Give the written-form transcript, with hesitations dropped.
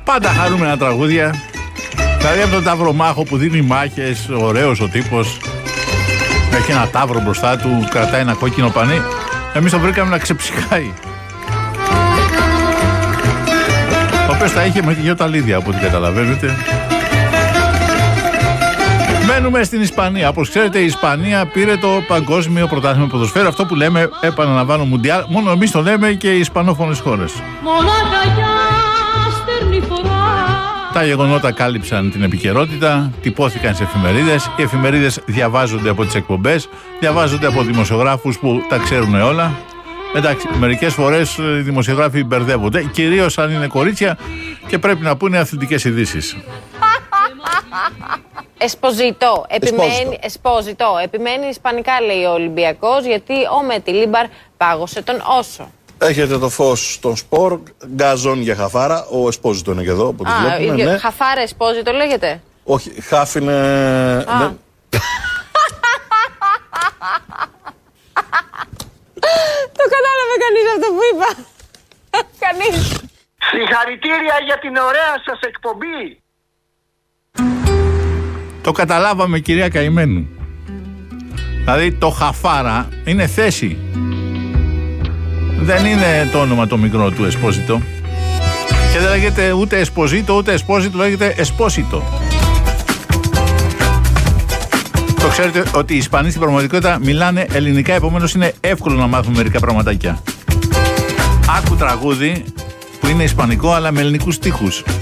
Πάντα χαρούμενα τραγούδια. Δηλαδή από τον Ταυρομάχο που δίνει μάχες, ωραίος ο τύπος. Έχει ένα ταύρο μπροστά του, κρατάει ένα κόκκινο πανί. Εμείς το βρήκαμε να ξεψυχάει. Ο οποίος τα είχε με τη Γιώτα Λίδια, από ό,τι καταλαβαίνετε. Μένουμε στην Ισπανία. Όπως ξέρετε, η Ισπανία πήρε το παγκόσμιο πρωτάθλημα ποδοσφαίρου. Αυτό που λέμε, επαναλαμβάνω, Μουντιάλ. Μόνο εμείς το λέμε και οι ισπανόφωνες χώρες. Τα γεγονότα κάλυψαν την επικαιρότητα, τυπώθηκαν σε εφημερίδες. Οι εφημερίδες διαβάζονται από τις εκπομπές, διαβάζονται από δημοσιογράφους που τα ξέρουν όλα. Εντάξει, μερικές φορές οι δημοσιογράφοι μπερδεύονται, κυρίως αν είναι κορίτσια και πρέπει να πούνε αθλητικές ειδήσεις. Εσποζητό. Επιμένει ισπανικά, λέει ο Ολυμπιακός, γιατί ο Μετιλίμπαρ πάγωσε τον Όσο. Έχετε το φως στον σπορ, γκάζον για χαφάρα. Ο Εσπόζητο είναι και εδώ, από ό,τι βλέπουμε. Ναι. Χαφάρα Εσπόζητο λέγεται. Όχι, χάφ είναι. Ναι. Το κατάλαβε κανείς αυτό που είπα. Κανείς. Συγχαρητήρια για την ωραία σας εκπομπή. Το καταλάβαμε, κυρία Καημένου. Δηλαδή το χαφάρα είναι θέση. Δεν είναι το όνομα το μικρό του Εσπόζητο. Και δεν λέγεται ούτε Εσποζήτο ούτε Εσπόζητο, λέγεται Εσπόσιτο. Το ξέρετε ότι οι Ισπανοί στην πραγματικότητα μιλάνε ελληνικά, επομένως είναι εύκολο να μάθουν μερικά πραγματάκια. Άκου τραγούδι που είναι ισπανικό αλλά με ελληνικούς στίχους.